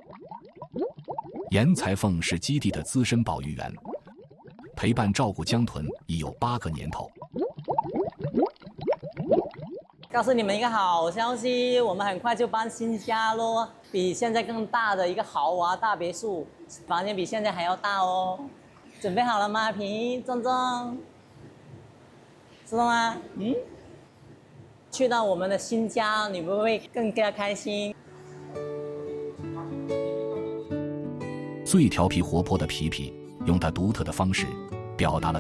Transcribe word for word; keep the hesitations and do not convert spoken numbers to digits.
严裁缝是基地的资深保育员，陪伴照顾江豚已有八个年头。 告诉你们一个好消息，我们很快就搬新家咯，比现在更大的一个豪华大别墅，房间比现在还要大哦。准备好了吗？平、壮壮，知道吗？嗯。去到我们的新家，你会不会更加开心？ 最调皮活泼的皮皮，用他独特的方式表达了